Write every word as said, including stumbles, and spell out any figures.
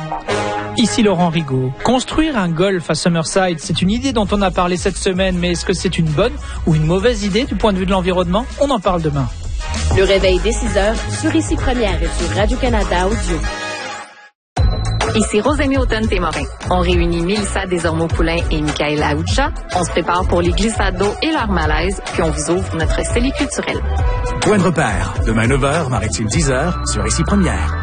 Ici Laurent Rigaud. Construire un golf à Summerside, c'est une idée dont on a parlé cette semaine, mais est-ce que c'est une bonne ou une mauvaise idée du point de vue de l'environnement? On en parle demain. Le réveil dès six heures sur Ici Première et sur Radio-Canada Audio. Ici Rosemée Automne-Témorin. On réunit Mélissa Desormeaux-Poulain et Michaël Aoucha. On se prépare pour les glissades d'eau et leur malaise, puis on vous ouvre notre cellier culturel. Point de repère, demain neuf heures, Maritime dix heures, sur Ici Première.